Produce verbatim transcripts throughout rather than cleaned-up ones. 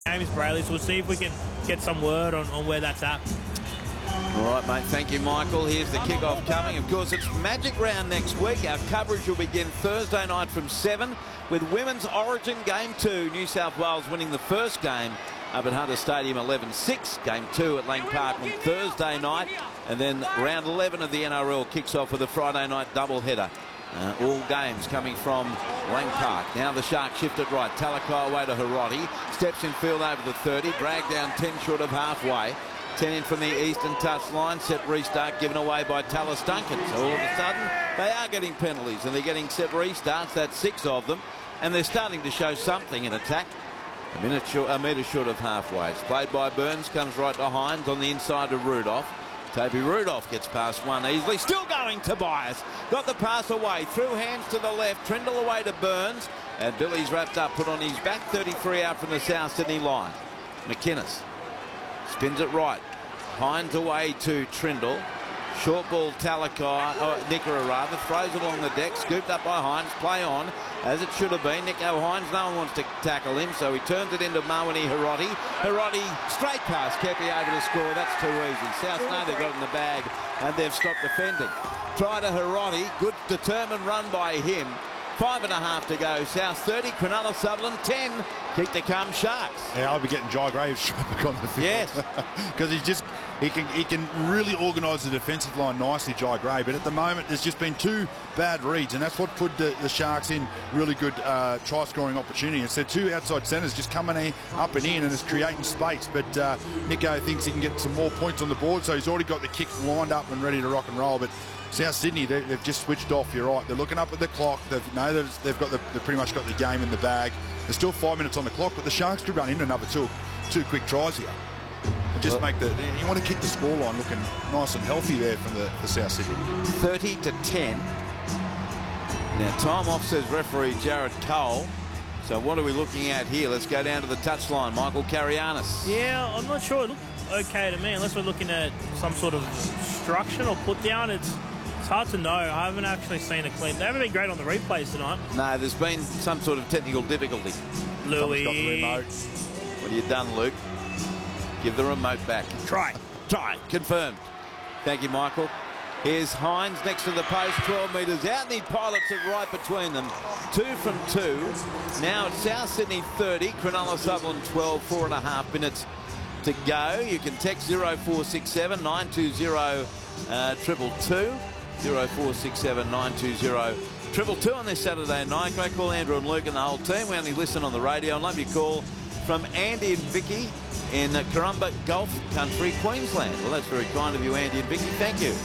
James Brayley, so we'll see if we can get some word on, on where that's at. All right, mate. Thank you, Michael. Here's the kickoff coming. Of course, it's Magic Round next week. Our coverage will begin Thursday night from seven with Women's Origin Game two. New South Wales winning the first game up at Hunter Stadium eleven six. Game two at Lang Park on Thursday night. And then round eleven of the N R L kicks off with a Friday night doubleheader. Uh, all games coming from Lang Park. Now the Sharks shift it right. Talakai away to Hiroti. Steps in field over the thirty. Dragged down ten short of halfway. ten in from the eastern touchline. Set restart given away by Tallis Duncan. So all of a sudden they are getting penalties and they're getting set restarts. That's six of them. And they're starting to show something in attack. A minute short, a metre short of halfway. It's played by Burns. Comes right to Hines on the inside of Rudolph. Toby Rudolph gets past one easily. Still going Tobias. Got the pass away. Through hands to the left. Trindle away to Burns. And Billy's wrapped up. Put on his back. thirty-three out from the South Sydney line. McInnes spins it right. Hines away to Trindle. Short ball Talakai. Oh, Nickera rather. Throws it along the deck. Scooped up by Hines. Play on as it should have been. Nico Hines. No one wants to tackle him. So he turns it into Mawani Hiroti. Hiroti straight past Kepi over to score. That's too easy. South know they've got it in the bag and they've stopped defending. Try to Hiroti. Good determined run by him. Five and a half to go. South thirty. Cronulla Sutherland ten. Kick to come Sharks. Yeah, I'll be getting Jai Graves back on the field. Yes. Because he's just, he can he can really organise the defensive line nicely, Jai Gray. But at the moment, there's just been two bad reads, and that's what put the, the Sharks in really good uh, try-scoring opportunity. It's their two outside centres just coming in, up and in, and it's creating space. But uh, Nico thinks he can get some more points on the board, so he's already got the kick lined up and ready to rock and roll. But South Sydney, they, they've just switched off. You're right. They're looking up at the clock. They've know they've, they've got the, they've pretty much got the game in the bag. There's still five minutes on the clock, but the Sharks could run in another two, two quick tries here. And just well, make the. You want to keep the scoreline looking nice and healthy there from the, the South Sydney. thirty to ten. Now time off, says referee Jared Cole. So what are we looking at here? Let's go down to the touchline. Michael Carianis. Yeah, I'm not sure. It looked okay to me, unless we're looking at some sort of obstruction or put down. It's it's hard to know. I haven't actually seen a clean. They haven't been great on the replays tonight. No, there's been some sort of technical difficulty. Louis. Got the remote. What have you done, Luke? Give the remote back. Try. Try. Confirmed. Thank you, Michael. Here's Hines next to the post, twelve metres out, and he pilots it right between them. Two from two. Now it's South Sydney thirty, Cronulla Sutherland twelve, four and a half minutes to go. You can text zero four six seven nine two zero triple two. zero four six seven nine two zero triple two on this Saturday night. Great call, Andrew and Luke and the whole team. We only listen on the radio. I'd love your call from Andy and Vicky in Currumba Golf Country, Queensland. Well, that's very kind of you, Andy and Vicky. Thank you.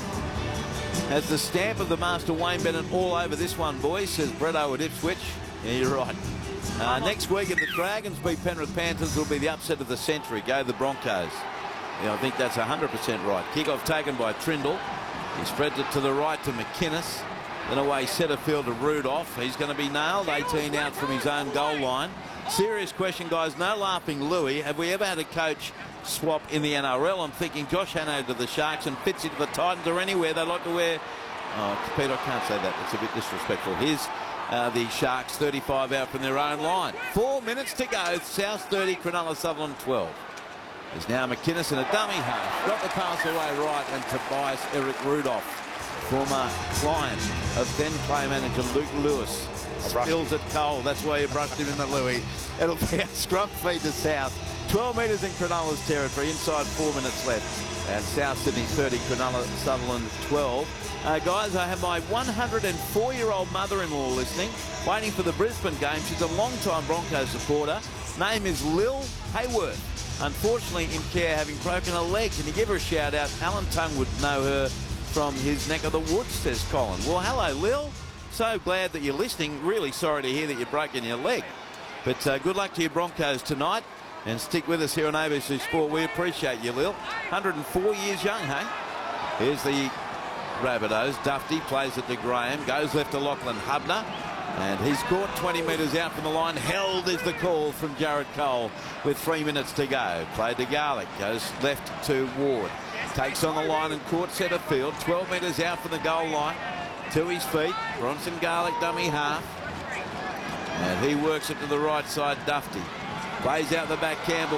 Has the stamp of the master Wayne Bennett all over this one, boys, says Bretto at Ipswich. Yeah, you're right. Uh, next week at the Dragons beat Penrith Panthers will be the upset of the century. Go the Broncos. Yeah, I think that's one hundred percent right. Kickoff taken by Trindle. He spreads it to the right to McInnes. Then away centre field to Rudolph. He's going to be nailed. eighteen out from his own goal line. Serious question, guys. No laughing, Louis. Have we ever had a coach swap in the N R L? I'm thinking Josh Hannay to the Sharks and Fitzy to the Titans or anywhere. They like to wear... Oh, Peter, I can't say that. It's a bit disrespectful. Here's uh, the Sharks, thirty-five out from their own line. Four minutes to go. South thirty, Cronulla Sutherland twelve. There's now McInnes in a dummy half. Got the pass away right, and Tobias Eric Rudolph, former client of then play manager Luke Lewis, spills at Cole. That's why you brushed him in the Louis. It'll be a scrum feed to South. twelve metres in Cronulla's territory, inside four minutes left. And South Sydney thirty, Cronulla Sutherland twelve. Uh, guys, I have my one hundred four-year-old mother-in-law listening, waiting for the Brisbane game. She's a long-time Broncos supporter. Name is Lil Hayworth. Unfortunately, in care, having broken a leg. Can you give her a shout-out? Alan Tongue would know her from his neck of the woods, says Colin. Well, hello, Lil. So glad that you're listening. Really sorry to hear that you've broken your leg. But uh, good luck to your Broncos tonight. And stick with us here on A B C Sport. We appreciate you, Lil. one hundred four years young, hey? Here's the Rabbitohs. Dufty plays it to Graham. Goes left to Lachlan Hubner. And he's caught twenty metres out from the line. Held is the call from Jared Cole with three minutes to go. Played to Garlick. Goes left to Ward. Takes on the line and caught centre field. twelve metres out from the goal line. To his feet. Bronson Garlick dummy half. And he works it to the right side, Dufty. Plays out the back, Campbell.